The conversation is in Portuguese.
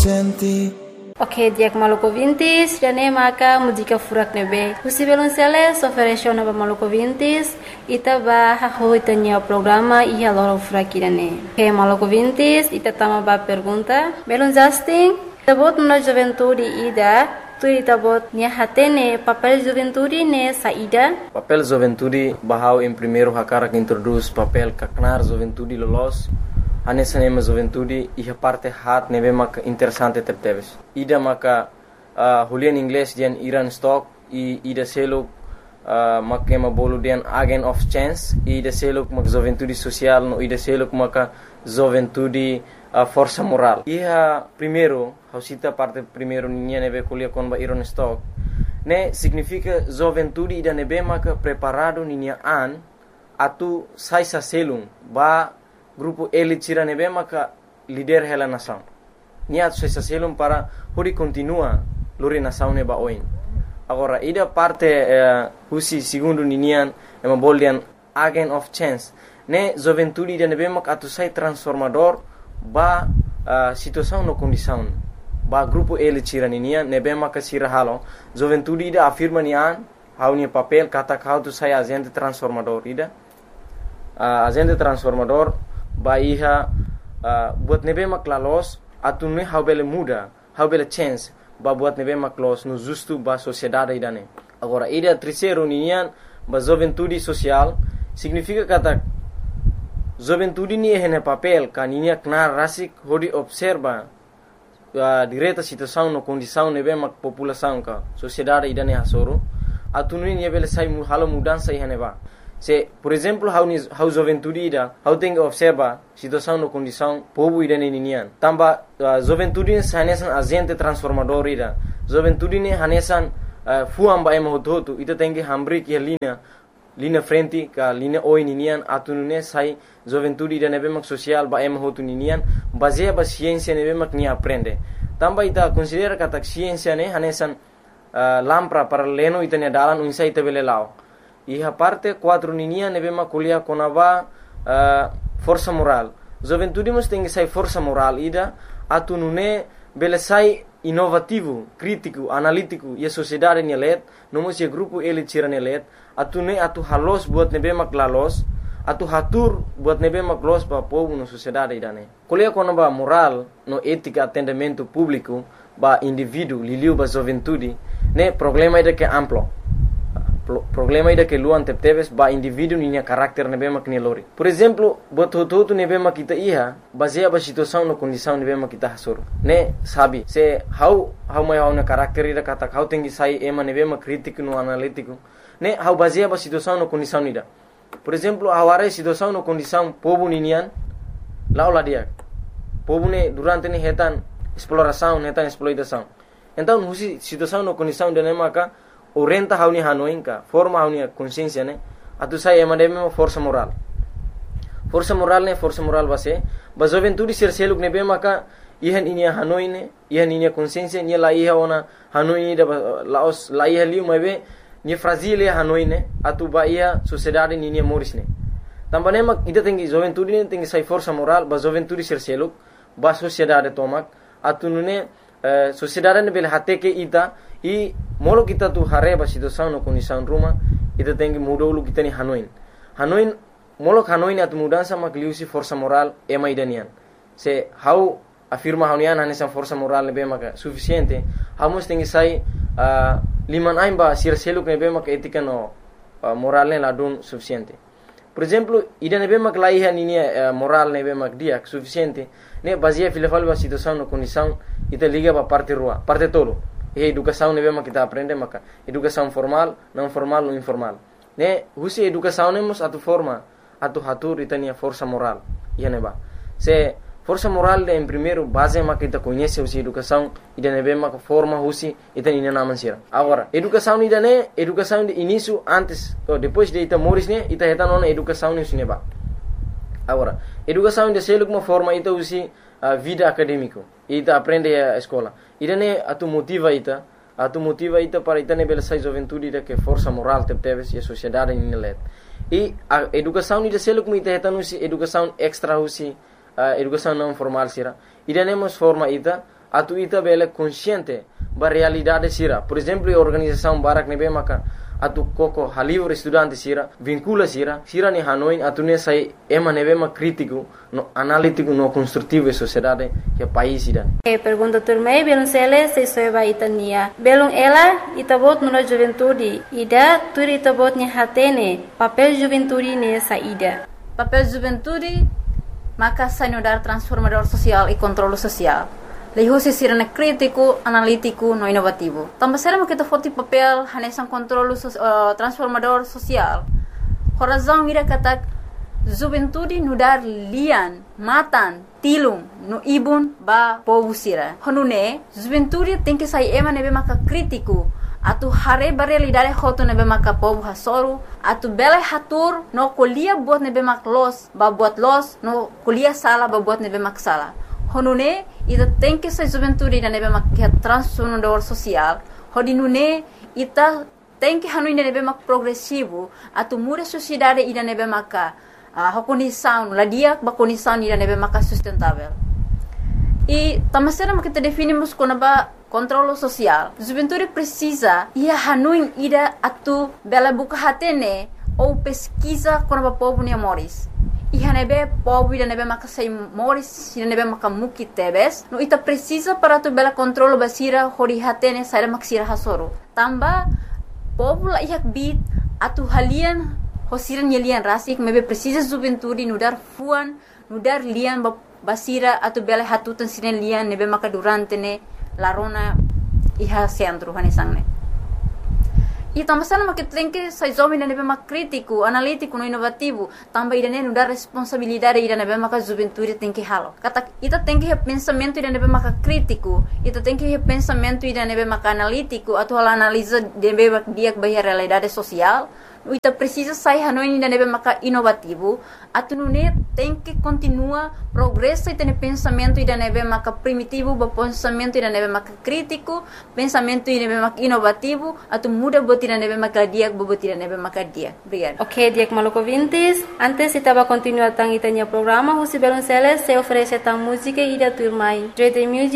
senti. Ok, diak maluco vintis, jane maka mudika furak nebe. Usi belum sele ofereceu na maluco vintis, ita ba haho itanya programa ia loro furak irane. Ok, maluco vintis, ita tama ba pergunta. Belum Justin, tabot na juventude ida, tu tabot nia hatene papel juventude ne saída. Papel juventude bahau em primeiro hakara que introduz papel kaknar juventude lolos. Anessa nema juventude e a parte hat neve maka interessante tepteves. Ida maka hulian inglês dian Iran stock e ida selo maka ema bolu dian agent of chance e ida selo maka juventude social no ida selo maka juventude força moral. E a primeiro, hausita parte primeiro ninha neve kulia kon ba Iran stock. Ne significa juventude ida neve maka preparado ninha an atu sai sa selum ba grupo elite tira nebe maka líder hela nação. Nia suesa selum para hori continua lori nação neba oin. Agora ida parte husi segundo ninian ema boldian agent of chance. Ne juventude ida nebe maka atu sai transformador ba situação no condição. Ba grupo elite tira ninian nebe maka sira halo. Juventude ida afirma nian haunia papel kata kau tu sai agente transformador ida. Agente transformador ba iha buat nebe maklalos atune haubele muda haubele chance ba buat nebe maklos no justo ba sociedade idane. Agora ida terceiro ninian ba juventude social significa kata juventude ni hene papel kaninia knar rasik hodi observa direta situação no condição nebe mak população ka sociedade idane hasoro atune ni bele sai halo mudança ihane ba. Se, por exemplo, how juventude ida, how tem que observa situação no condição povo ida ninian. Tamba juventude hanesan agente transformador ida. Juventude ne hanesan fuam ba ema hototo ita tem que hambri que linha frente ka linha oi ninian atunune sai juventude ida nebe mak social ba ema hotu ninian baseia ba ciência nebe mak ni aprende. Tamba ita considera kata ciência ne hanesan lampra para leno ita ne dalan unsa ita bele lao. E a parte 4 ninia nebe makulia konava força moral. Juventude mas tem que sai força moral ida atunune bele sai inovativo, crítico, analítico e a sociedade nelet, nomo se grupo ele tira nelet, atune atu halos buat nebe maklalos, atu hatur buat nebe maklos pa povo no sociedade idane. Kulia konava moral no ética atendimento público ba indivíduo liliu ba juventude, ne problema ida que amplo. Problema ida que luan tepteves ba indivíduo ninya karakter nebe mak lori. Por exemplo, buat hotu nebe mak kita iha baseia ba situação no condição nebe mak kita hasur. Ne sabi se how mai na karakter ida kata how tengi sai ema nebe mak crítico no analítico. Ne how baseia ba situação no condição ida. Por exemplo, aware situação no condição povo ninian laula dia. Povo ne durante ne hetan exploração, hetan exploitação. Então, husi situação no condição de nemaka orienta hauni hanoinka forma hauni consciência ne atu sai emademe força moral ne força moral base ba juventude ser seluk ne be maka ihan inia hanoine ihan inia consciência ni la iha ona hanoine da laos la iha liu mabe ni fragile hanoine atu ba ia sociedade ni morisne tambane mak ida tengi juventude ne tengi sai força moral ba juventude ser seluk ba sociedade tomak atu nune sociedade ne bel hateke ita e molo kita tu hareba situação no condição ruma ita tem que mudar o kita ni Hanoin molo Hanoin atu mudança makliusi força moral ema idanian se how afirma haunian hanesan força moral nebe maka suficiente hamos tem que sai liman aimba sir seluk nebe maka etika no moral ne ladun suficiente. Por exemplo, ida nebe mak laiha ninia moral nebe mak dia suficiente ne baseia filafal ba situação no condição ita liga ba parte rua parte tolo. E educação nebe mak kita aprende maka educação formal, não formal ou informal. Ne husi educação nemos atu forma atu hatur itania força moral. Ia neba. Se força moral em primeiro base mak kita conhece husi educação ida nebe mak forma husi itani naman sira. Agora, educação ida ne educação de início antes ou depois de ita moris ne ita heta nona educação ne neba. Agora, educação de seluk uma forma ita husi vida acadêmico. Ita aprende a escola. Ida ne atu motiva ita para ita ne belesai juventude ida que força moral teves e a sociedade ni let. E a educação ida seluk ita heta nusi educação extra husi educação não formal sira. Ida nemos forma ita atu ita bele consciente ba realidade sira. Por exemplo, a organização Barak nebe maka atu koko halivre estudante sira vincula sira ni Hanoi atu ne sai ema nebe ma crítico no analítico no construtivo e sociedade que país ida. Pergunta turmei belum sele se soeba itania. Belum ela itabot nula juventude ida turi itabot ni hatene papel juventude ne saída. Papel juventude maka sanudar transformador social e controle social. Lehusi sirene crítico, analítico, no inovativo. Também será que kita papel hanesan controle transformador social. Horazão ira katak juventude nudar lian, matan, tilung, no ibun ba povo sira. Honune juventude tem que sair ema nebe maka crítico. Atu hare realidade hoto nebe maka povo hasoru. Atu bela hatur no kuliah buat nebe mak los, ba buat los, no kuliah sala ba buat nebe mak sala. Honune ita tem que ser juventude da nebe mak transformador social. Hodinune ita tem que hanu nebe mak progressivo. Atu muda sociedade ida nebe maka condição, ladia ba condição ida nebe maka sustentável. E tamasera kita definimos como ba controle social. Juventude precisa ia hanu ida atu bela buka hatene ou pesquisa como ba povo ne moris. Iha nebe povo ida nebe maka sai moris ida nebe maka muki tebes no ita precisa para tu bela controle basira hori hatene sai maksira hasoro. Tamba povo la ihak bit atu halian hosiran yelian rasik mebe precisa juventude nudar fuan nudar lian basira atu bela hatutan sinen lian nebe maka durante ne larona iha centro hanesangne. E também sana que tem que sai jovem nebe mak crítico, analítico, no inovativo, também ida ne dar responsabilidade ida nebe mak juventude tem que halo. Kata ita tem que pensamento ida nebe mak crítico, ita tem que pensamento ida nebe mak analítico, atau analisa nebe mak dia bahia realidade social. Ita precisa sair hanoi ida nebe mak inovativo, atu nune tem que continua progresso ita ne pensamento ida nebe mak primitivo, ba pensamento ida nebe mak crítico, pensamento ida nebe mak inovativo, atu muda ida nebe maka dia, bobot ida nebe maka dia. Obrigada. Ok, Diak Maluco Vintes. Antes estava continuando itanya programa, Husi Belonceles se oferece tang música e da turmai. Dread Music